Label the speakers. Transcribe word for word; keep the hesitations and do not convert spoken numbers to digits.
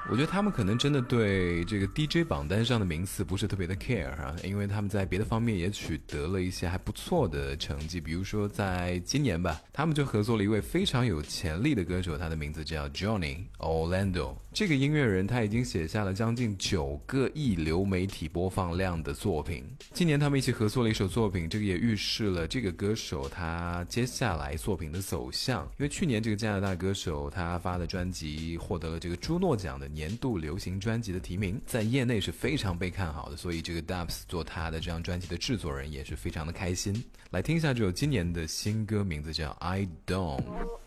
Speaker 1: 我觉得他们可能真的对这个 D J 榜单上的名次不是特别的 care 啊，因为他们在别的方面也取得了一些还不错的成绩。比如说在今年吧，他们就合作了一位非常有潜力的歌手，他的名字叫 Johnny Orlando。这个音乐人他已经写下了将近九个亿流媒体播放量的作品。今年他们一起合作了一首作品，这个也预示了这个歌手他接下来作品的走向。因为去年这个加拿大歌手他发的专辑获得了这个朱诺奖的年度流行专辑的提名，在业内是非常被看好的，所以这个 Dubs 做他的这张专辑的制作人也是非常的开心。来听一下这首今年的新歌，名字叫 I Don't。